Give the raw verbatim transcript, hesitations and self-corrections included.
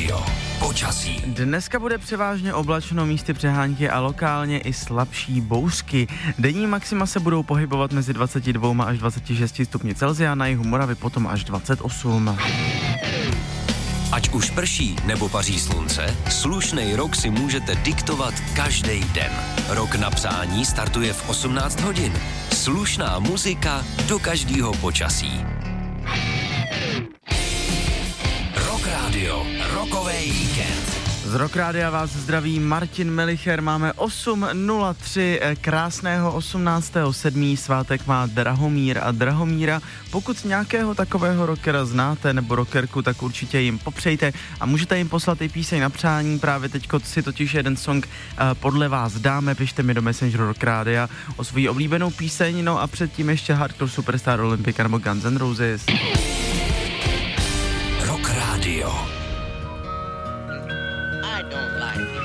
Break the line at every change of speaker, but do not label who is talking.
Radio. Počasí.
Dneska bude převážně oblačno, místy přehánky a lokálně i slabší bouřky. Denní maxima se budou pohybovat mezi dvacet dva až dvacet šest stupni Celsia, na jihu Moravy potom až dvacet osm.
Ať už prší nebo paří slunce, slušnej rok si můžete diktovat každý den. Rok na psání startuje v osmnáct hodin. Slušná muzika do každého počasí. Rock Radio, rokovej víkend.
Z Rock Rádia vás zdraví Martin Melicher, máme osm nula tři, krásného osmnáctého sedmého svátek má Drahomír a Drahomíra. Pokud nějakého takového rockera znáte nebo rockerku, tak určitě jim popřejte a můžete jim poslat i píseň na přání, právě teďko si totiž jeden song podle vás dáme, pište mi do Messengeru Rock Rádia o svoji oblíbenou píseň, no a předtím ještě Hardcore Superstar Olympika nebo Guns N' Roses.
Rock Radio.
I don't like it.